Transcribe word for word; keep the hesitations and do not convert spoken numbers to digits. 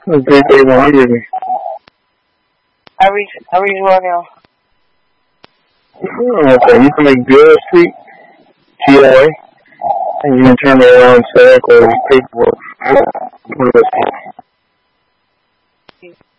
Okay, they one hundred me. How are you, how are you working on? Okay, you can make Bill Street, G L A, and you can turn it around and say, or paperwork.